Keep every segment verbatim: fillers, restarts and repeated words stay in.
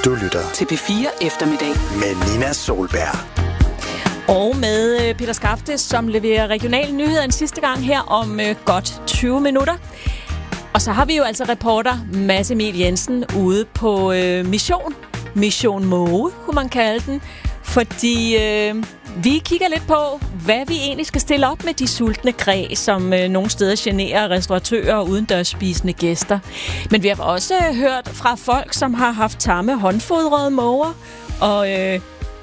Du lytter til P fire Eftermiddag med Nina Solberg. Og med Peter Skafte, som leverer regionale nyheder en sidste gang her om øh, godt tyve minutter. Og så har vi jo altså reporter Mads Emil Jensen ude på øh, mission. Mission Måge, kunne man kalde den. Fordi øh, vi kigger lidt på, hvad vi egentlig skal stille op med de sultne kræ, som øh, nogle steder generer restauratører og udendørs spisende gæster. Men vi har også øh, hørt fra folk, som har haft tamme håndfodrede måger, og øh,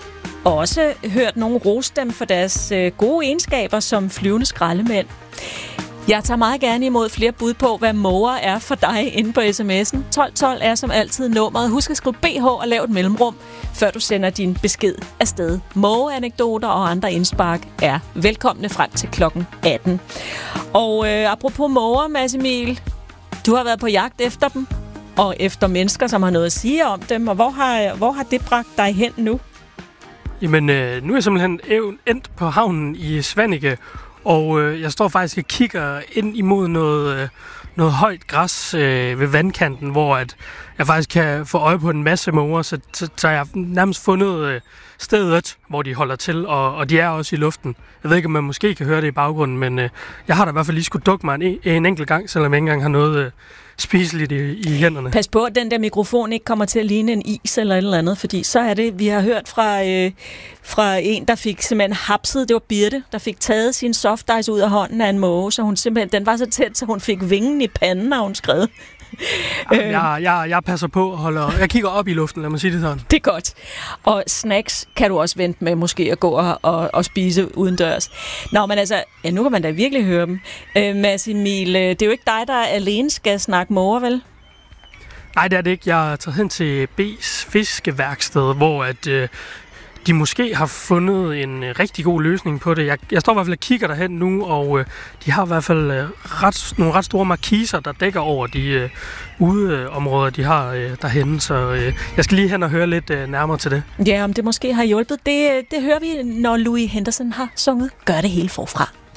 også hørt nogen rose dem for deres øh, gode egenskaber som flyvende skraldemænd. Jeg tager meget gerne imod flere bud på, hvad måger er for dig inde på sms'en. tolv tolv er som altid nummeret. Husk at skrive B H og lav et mellemrum, før du sender din besked afsted. Mågeanekdoter og andre indspark er velkomne frem til klokken atten. Og øh, apropos måger, Mads Emil, du har været på jagt efter dem, og efter mennesker, som har noget at sige om dem. Og hvor har, hvor har det bragt dig hen nu? Jamen, øh, nu er jeg simpelthen endt på havnen i Svanike, og øh, jeg står faktisk og kigger ind imod noget, øh, noget højt græs øh, ved vandkanten, hvor at jeg faktisk kan få øje på en masse måger, så, så, så jeg har nærmest fundet øh, stedet, hvor de holder til, og, og de er også i luften. Jeg ved ikke, om man måske kan høre det i baggrunden, men øh, jeg har da i hvert fald lige skulle dukke mig en, en enkelt gang, selvom jeg ikke engang har noget øh, spiseligt i, i hænderne. Pas på, at den der mikrofon ikke kommer til at ligne en is eller et eller andet, fordi så er det, vi har hørt fra, øh, fra en, der fik simpelthen hapset, det var Birte, der fik taget sin soft ice ud af hånden af en måge, så hun simpelthen, den var så tæt, så hun fik vingen i panden, har hun skrevet. Jamen, jeg, jeg, jeg passer på og holder, jeg kigger op i luften, lad mig sige det sådan. Det er godt. Og snacks kan du også vente med måske at gå og, og, og spise udendørs. Nå, men altså, ja, nu kan man da virkelig høre dem. Øh, Mads Emil, det er jo ikke dig, der alene skal snakke måger, vel? Nej, det er det ikke. Jeg er taget hen til B's fiskeværksted, hvor at, øh, de måske har fundet en øh, rigtig god løsning på det. Jeg, jeg står i hvert fald og kigger derhen nu, og øh, de har i hvert fald øh, ret, nogle ret store markiser, der dækker over de øh, udeområder, de har øh, derhen. Så øh, jeg skal lige hen og høre lidt øh, nærmere til det. Ja, om det måske har hjulpet. Det, det hører vi, når Louis Henderson har sunget Gør det hele forfra.